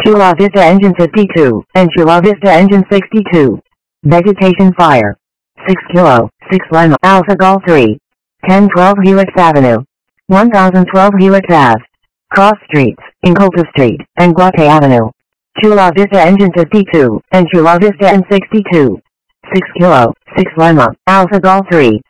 Chula Vista Engine 52, and Chula Vista Engine 62. Vegetation fire. 6 Kilo, 6 Lima, Alpha Golf 3. 1012 Helix Avenue. 1012 Helix Ave. Cross Streets, Incolta Street, and Guate Avenue. Chula Vista Engine 52, and Chula Vista N62. 6 Kilo, 6 Lima, Alpha Golf 3.